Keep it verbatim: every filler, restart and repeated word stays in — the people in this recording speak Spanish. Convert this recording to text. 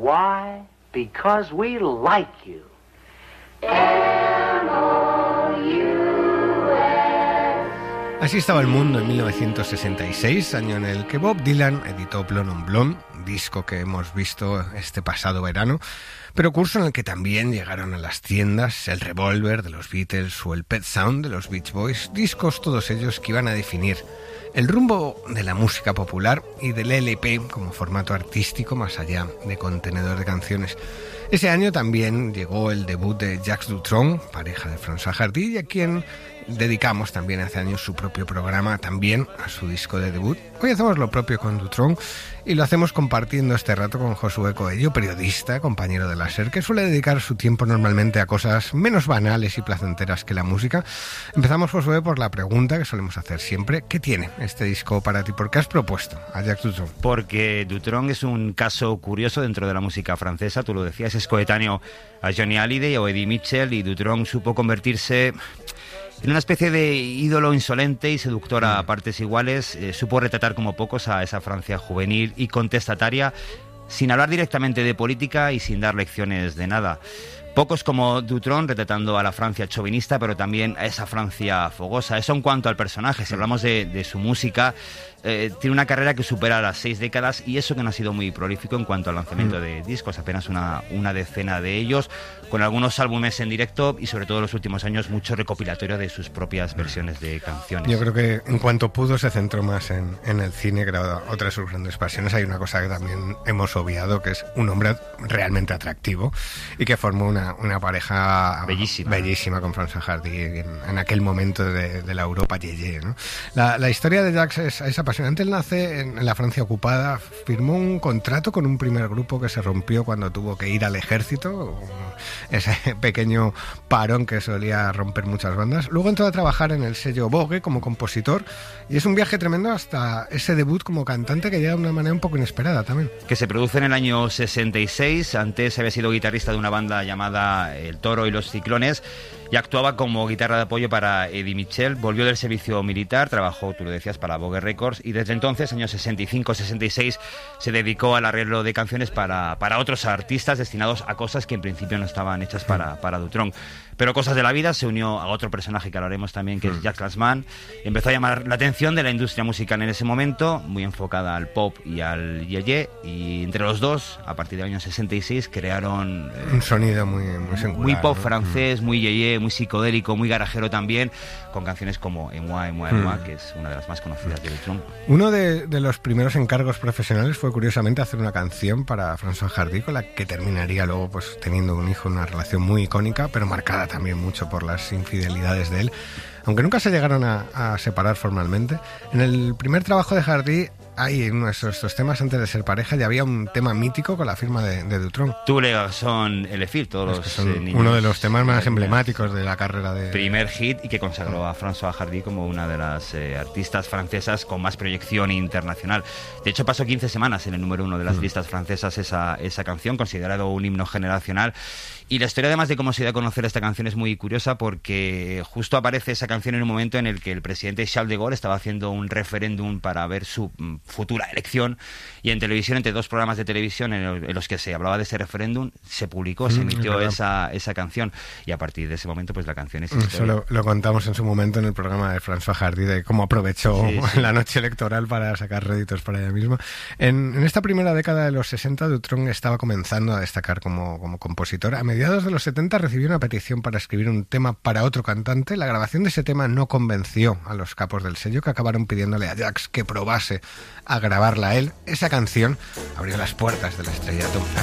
Why? Because we like you. Así estaba el mundo en mil novecientos sesenta y seis, año en el que Bob Dylan editó Blonde on Blonde, disco que hemos visto este pasado verano, pero curso en el que también llegaron a las tiendas el Revolver de los Beatles o el Pet Sound de los Beach Boys, discos todos ellos que iban a definir el rumbo de la música popular y del L P como formato artístico más allá de contenedor de canciones. Ese año también llegó el debut de Jacques Dutronc, pareja de François Hardy, y a quien dedicamos también hace años su propio programa, también a su disco de debut. Hoy hacemos lo propio con Dutronc y lo hacemos compartiendo este rato con Josué Coello, periodista, compañero de la SER, que suele dedicar su tiempo normalmente a cosas menos banales y placenteras que la música. Empezamos, Josué, por la pregunta que solemos hacer siempre: ¿qué tiene este disco para ti? ¿Por qué has propuesto a Jacques Dutronc? Porque Dutronc es un caso curioso dentro de la música francesa, tú lo decías, es coetáneo a Johnny Hallyday o Eddie Mitchell, y Dutronc supo convertirse en una especie de ídolo insolente y seductor a partes iguales. Eh, supo retratar como pocos a esa Francia juvenil y contestataria, sin hablar directamente de política y sin dar lecciones de nada. Pocos como Dutronc retratando a la Francia chauvinista, pero también a esa Francia fogosa. Eso en cuanto al personaje. Si hablamos de, de su música, eh, tiene una carrera que supera las seis décadas, y eso que no ha sido muy prolífico en cuanto al lanzamiento de discos, apenas una, una decena de ellos, con algunos álbumes en directo y sobre todo en los últimos años mucho recopilatorio de sus propias versiones de canciones. Yo creo que en cuanto pudo se centró más en, en el cine, que era otra de sus grandes pasiones. Hay una cosa que también hemos obviado, que es un hombre realmente atractivo y que formó una, una pareja bellísima, bellísima con François Hardy en, en aquel momento de, de la Europa yeye, ¿no? La, la historia de Jacques es, es apasionante. Él nace en, en la Francia ocupada, firmó un contrato con un primer grupo que se rompió cuando tuvo que ir al ejército, ese pequeño parón que solía romper muchas bandas. Luego entró a trabajar en el sello Vogue como compositor, y es un viaje tremendo hasta ese debut como cantante que llega de una manera un poco inesperada también. Que se produce en el año sesenta y seis. Antes había sido guitarrista de una banda llamada El Toro y los Ciclones y actuaba como guitarra de apoyo para Eddie Mitchell. Volvió del servicio militar, trabajó, tú lo decías, para Vogue Records, y desde entonces, años sesenta y cinco sesenta y seis, se dedicó al arreglo de canciones para, para otros artistas destinados a cosas que en principio no estaban hechas para, para Dutronc. Pero cosas de la vida, se unió a otro personaje que hablaremos también, que es Jacques Lanzmann. Empezó a llamar la atención de la industria musical en ese momento, muy enfocada al pop y al yeye, y entre los dos, a partir del año sesenta y seis, crearon eh, un sonido muy, muy singular, muy pop, ¿no? Francés, mm. muy yeye, muy psicodélico, muy garajero también, con canciones como En Moi, En Moi, En Moi, mm. que es una de las más conocidas de Dutronc. Uno de, de los primeros encargos profesionales fue, curiosamente, hacer una canción para François Hardy, con la que terminaría luego pues teniendo un hijo, una relación muy icónica, pero marcada también mucho por las infidelidades de él, aunque nunca se llegaron a, a separar formalmente. En el primer trabajo de Hardy hay uno de esos, estos temas, antes de ser pareja, ya había un tema mítico con la firma de, de Dutronc. Tous les garçons et les filles, todos los son eh, niños. Uno de los temas más emblemáticos de la carrera de... Primer hit, y que consagró a François Hardy como una de las eh, artistas francesas con más proyección internacional. De hecho, pasó quince semanas en el número uno de las mm. listas francesas esa, esa canción, considerado un himno generacional. Y la historia, además de cómo se dio a conocer esta canción, es muy curiosa, porque justo aparece esa canción en un momento en el que el presidente Charles de Gaulle estaba haciendo un referéndum para ver su mm, futura elección, y en televisión, entre dos programas de televisión en, el, en los que se hablaba de ese referéndum, se publicó, se emitió mm, esa, esa canción, y a partir de ese momento pues la canción es historia. Eso lo, lo contamos en su momento en el programa de François Hardy, de cómo aprovechó sí, sí. la noche electoral para sacar réditos para ella misma. En, en esta primera década de los sesenta, Dutronc estaba comenzando a destacar como, como compositor. A mediados de los setenta recibió una petición para escribir un tema para otro cantante. La grabación de ese tema no convenció a los capos del sello, que acabaron pidiéndole a Jacques que probase a grabarla él. Esa canción abrió las puertas del estrellato.